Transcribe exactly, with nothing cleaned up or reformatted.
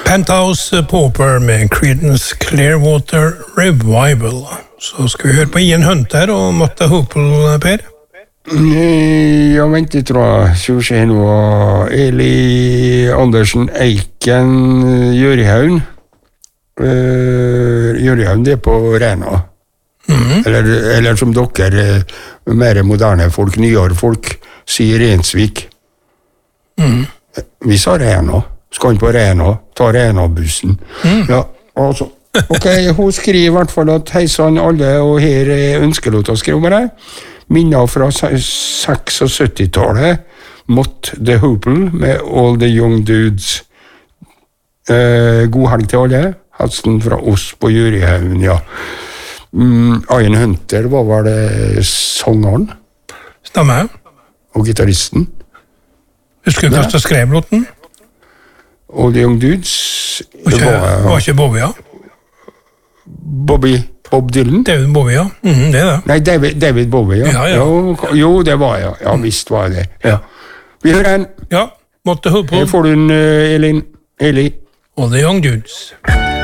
Penthouse Pauper med Creedence Clearwater Revival. Så skal vi høre på Ian Hunter og Mata Hoople, Per. Ja, vent, jeg tror jeg. Skal vi se nå. Eli Andersen Eiken Jørihaun. Uh, Jørihaun, det er på Rena. Mm. Eller, eller som dere, mer moderne folk, nyere folk, sier Rensvik. Mm. Vi sa Rena. Skal han på Rena, ta Rena-bussen. Mm. Ja, altså. Ok, hun skriver i hvert fall at hei sann alle, og her er ønskelåta skriver med deg. Minner fra syttiseks-tallet, Mott the Hoople med All the Young Dudes. Eh, god helg til alle. Hilsen fra oss på Jørihaun, ja. Mm, Ian Hunter, hva var det sangeren? Stemmer. Og gitaristen? Husker du hva som skrev låten? All the Young Dudes. Var ikke, var, var ikke Bobby, ja? Bobby, Bob Dylan? David Bowie, ja. Mm, det er det. Nei, David, David Bowie, ja. Ja, ja. Jo, jo, det var jeg. Ja, visst var det. Ja. Vi hører en. Ja, måtte høre på. Her får du en, uh, Elin. Eli. All the Young Dudes.